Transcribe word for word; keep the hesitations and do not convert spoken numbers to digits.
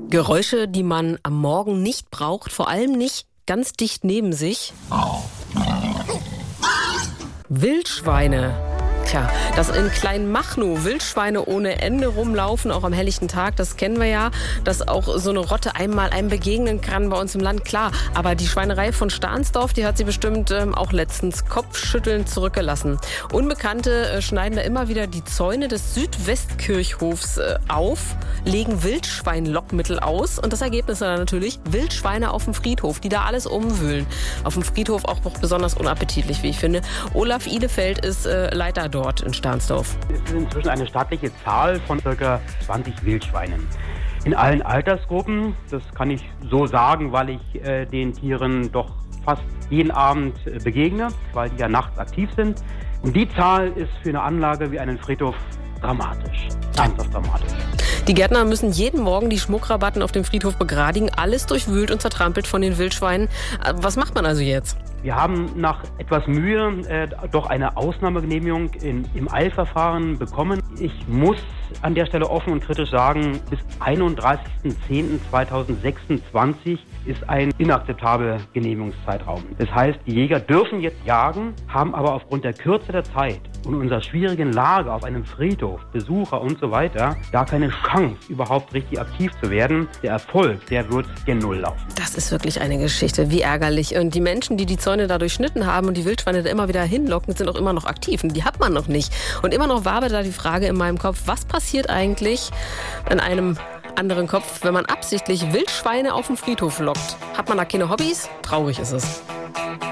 Geräusche, die man am Morgen nicht braucht, vor allem nicht ganz dicht neben sich. Wildschweine. Tja, dass in Kleinmachnow Wildschweine ohne Ende rumlaufen, auch am helllichten Tag, das kennen wir ja. Dass auch so eine Rotte einmal einem begegnen kann bei uns im Land, klar. Aber die Schweinerei von Stahnsdorf, die hat sie bestimmt ähm, auch letztens kopfschüttelnd zurückgelassen. Unbekannte äh, schneiden da immer wieder die Zäune des Südwestkirchhofs äh, auf, legen Wildschweinlockmittel aus. Und das Ergebnis dann natürlich Wildschweine auf dem Friedhof, die da alles umwühlen. Auf dem Friedhof auch noch besonders unappetitlich, wie ich finde. Olaf Ihlefeld ist äh, Leiter dort. Dort in Stahnsdorf. Es ist inzwischen eine stattliche Zahl von ca. zwanzig Wildschweinen. In allen Altersgruppen, das kann ich so sagen, weil ich äh, den Tieren doch fast jeden Abend äh, begegne, weil die ja nachts aktiv sind. Und die Zahl ist für eine Anlage wie einen Friedhof dramatisch. Einfach dramatisch. Die Gärtner müssen jeden Morgen die Schmuckrabatten auf dem Friedhof begradigen. Alles durchwühlt und zertrampelt von den Wildschweinen. Was macht man also jetzt? Wir haben nach etwas Mühe äh, doch eine Ausnahmegenehmigung in, im Eilverfahren bekommen. Ich muss an der Stelle offen und kritisch sagen, bis einunddreißigsten zehnten zweitausendsechsundzwanzig ist ein inakzeptabler Genehmigungszeitraum. Das heißt, die Jäger dürfen jetzt jagen, haben aber aufgrund der Kürze der Zeit und unserer schwierigen Lage auf einem Friedhof, Besucher und so weiter, gar keine Chance, überhaupt richtig aktiv zu werden. Der Erfolg, der wird gen Null laufen. Das ist wirklich eine Geschichte, wie ärgerlich. Und die Menschen, die die Zäune da durchschnitten haben und die Wildschweine da immer wieder hinlocken, sind auch immer noch aktiv. Und die hat man noch nicht. Und immer noch wabert da die Frage in meinem Kopf, was passiert eigentlich in einem anderen Kopf, wenn man absichtlich Wildschweine auf dem Friedhof lockt? Hat man da keine Hobbys? Traurig ist es.